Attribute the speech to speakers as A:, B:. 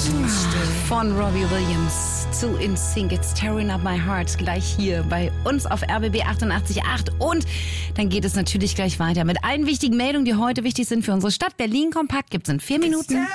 A: Von Robbie Williams zu NSYNC, It's Tearing Up My Heart, gleich hier bei uns auf RBB 88.8. Und dann geht es natürlich gleich weiter mit allen wichtigen Meldungen, die heute wichtig sind für unsere Stadt. Berlin kompakt gibt's in 4 Minuten.